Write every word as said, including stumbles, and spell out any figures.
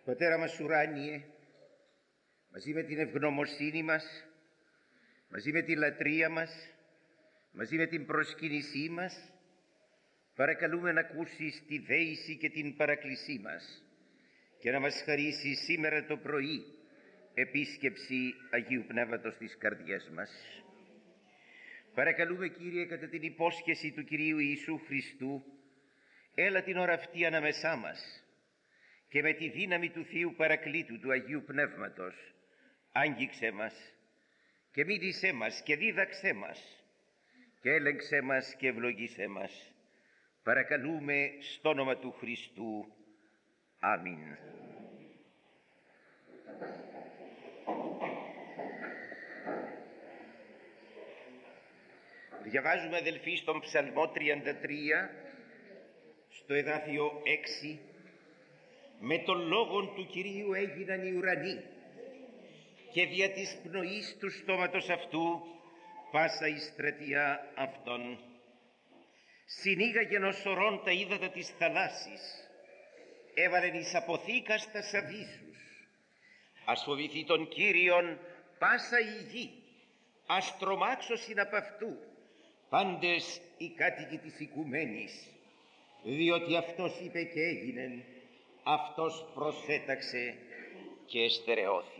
Πατέρα μας ουράνιε, μαζί με την ευγνωμοσύνη μας, μαζί με τη λατρεία μας, μαζί με την προσκύνησή μας, παρακαλούμε να ακούσεις τη δέηση και την παρακλησή μας και να μας χαρίσει σήμερα το πρωί επίσκεψη Αγίου Πνεύματος στις καρδιές μας. Παρακαλούμε, Κύριε, κατά την υπόσχεση του Κυρίου Ιησού Χριστού, έλα την ώρα αυτή ανάμεσά μας και με τη δύναμη του Θείου Παρακλήτου του Αγίου Πνεύματος άγγιξέ μας και μίλησέ μας και δίδαξέ μας και έλεγξέ μας και ευλογήσέ μας. Παρακαλούμε στο όνομα του Χριστού. Αμήν. Διαβάζουμε, αδελφοί, στον Ψαλμό τριάντα τρία, στο εδάφιο έξι, «Με τον λόγον του Κυρίου έγιναν οι ουρανοί και δια της πνοής του στόματος αυτού πάσα η στρατεία αυτών. Συνήγαγεν ως ορών τα ύδατα της θαλάσσης, έβαλεν εις αποθήκας τα αβύσσους. Ας φοβηθεί τον Κύριον πάσα η γη, ας τρομάξωσιν απ' αυτού πάντες οι κάτοικοι της οικουμένης, διότι αυτός είπε και έγινεν, αυτός προσέταξε και εστερεώθη».